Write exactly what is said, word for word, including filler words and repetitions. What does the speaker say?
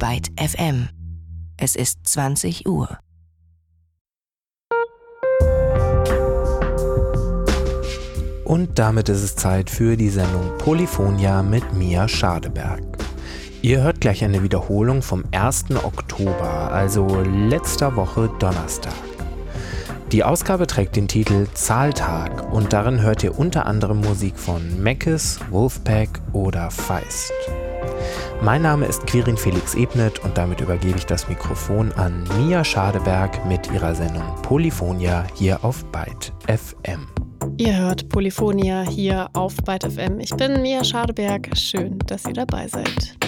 Byte F M. Es ist zwanzig Uhr. Und damit ist es Zeit für die Sendung Polyphonia mit Mia Schadeberg. Ihr hört gleich eine Wiederholung vom ersten Oktober, also letzter Woche Donnerstag. Die Ausgabe trägt den Titel Zahltag und darin hört ihr unter anderem Musik von Meckes, Wolfpack oder Feist. Mein Name ist Quirin Felix Ebnet und damit übergebe ich das Mikrofon an Mia Schadeberg mit ihrer Sendung Polyphonia hier auf Byte F M. Ihr hört Polyphonia hier auf Byte F M. Ich bin Mia Schadeberg. Schön, dass ihr dabei seid.